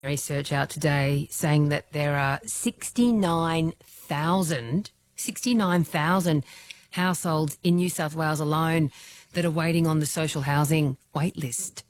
research out today saying that there are 69,000 households in New South Wales alone that are waiting on the social housing wait list.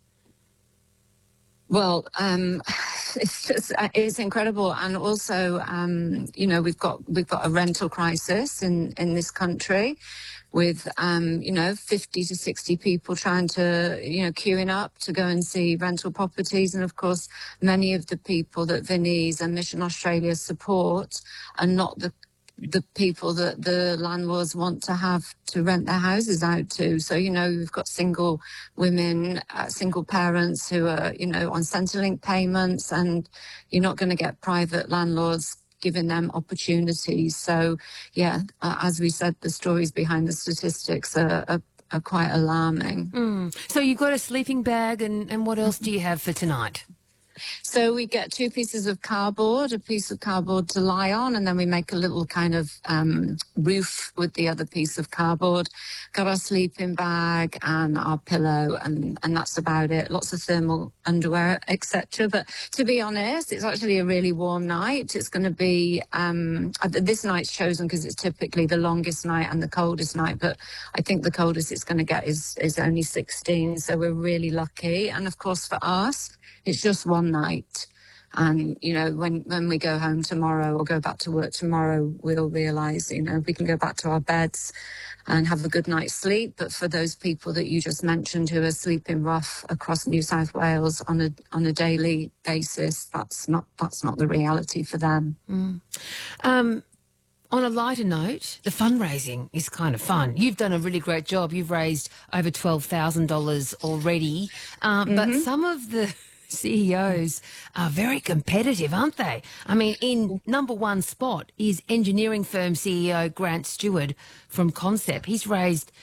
Well, it's incredible, and also, we've got a rental crisis in this country, with 50 to 60 people trying to queuing up to go and see rental properties, and of course, many of the people that Vinnie's and Mission Australia support are not the people that the landlords want to have to rent their houses out to. So, we've got single women, single parents who are, on Centrelink payments, and you're not going to get private landlords giving them opportunities. So, as we said, the stories behind the statistics are quite alarming. So you've got a sleeping bag, and what else do you have for tonight? So we get two pieces of cardboard, a piece of cardboard to lie on, and then we make a little kind of roof with the other piece of cardboard. Got our sleeping bag and our pillow, and that's about it. Lots of thermal underwear, etc. But to be honest, it's actually a really warm night. It's going to be, this night's chosen because it's typically the longest night and the coldest night, but I think the coldest it's going to get is only 16, so we're really lucky. And of course for us, it's just one night. And, when we go home tomorrow or go back to work tomorrow, we'll realise, we can go back to our beds and have a good night's sleep. But for those people that you just mentioned who are sleeping rough across New South Wales on a daily basis, that's not the reality for them. On a lighter note, the fundraising is kind of fun. You've done a really great job. You've raised over $12,000 already. But some of the CEOs are very competitive, aren't they? I mean, in number one spot is engineering firm CEO Grant Stewart from Concept. He's raised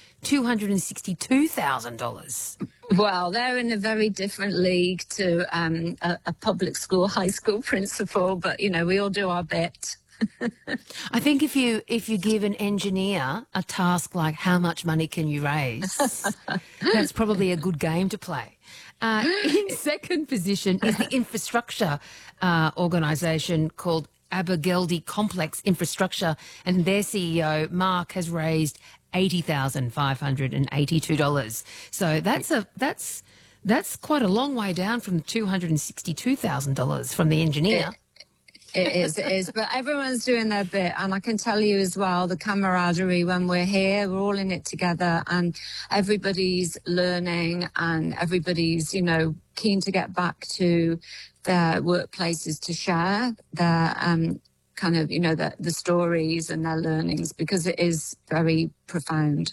$262,000. Well, they're in a very different league to a public school, high school principal, but, we all do our bit. I think if you give an engineer a task like how much money can you raise, that's probably a good game to play. In second position is the infrastructure organisation called Abergeldy Complex Infrastructure, and their CEO Mark has raised $80,582. So that's quite a long way down from $262,000 from the engineer. It is. But everyone's doing their bit. And I can tell you as well, the camaraderie when we're here, we're all in it together, and everybody's learning, and everybody's, keen to get back to their workplaces to share their the stories and their learnings, because it is very profound.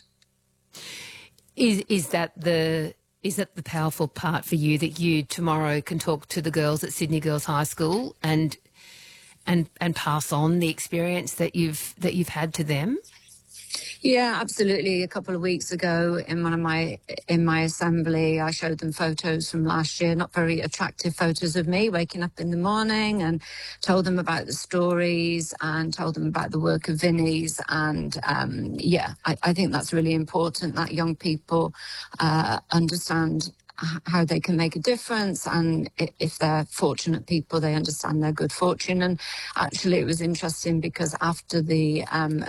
Is that the powerful part for you, that you tomorrow can talk to the girls at Sydney Girls High School and pass on the experience that you've had to them? Yeah, absolutely. A couple of weeks ago in my assembly, I showed them photos from last year, not very attractive photos of me waking up in the morning, and told them about the stories and told them about the work of Vinnie's. And I think that's really important, that young people understand how they can make a difference, and if they're fortunate people, they understand their good fortune. And actually it was interesting because after the